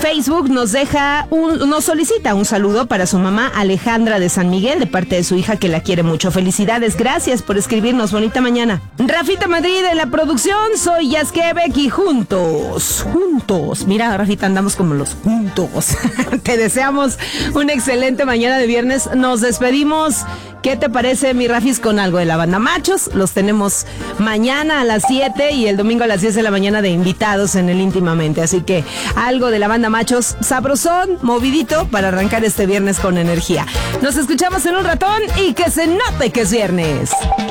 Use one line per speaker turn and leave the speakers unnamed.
Facebook nos solicita un saludo para su mamá Alejandra de San Miguel, de parte de su hija que la quiere mucho. Felicidades, gracias por escribirnos, bonita mañana. Rafita Madrid en la producción, soy Yasquebec y juntos. Mira, Rafita, andamos como los juntos. Te deseamos una excelente mañana de viernes. Nos despedimos. ¿Qué te parece, mi Rafis, con algo de la banda Machos? Los tenemos mañana a las 7 y el domingo a las 10 de la mañana de invitados en el Íntimamente. Así que algo de la banda Machos, sabrosón, movidito, para arrancar este viernes con energía. Nos escuchamos en un ratón y que se note que es viernes.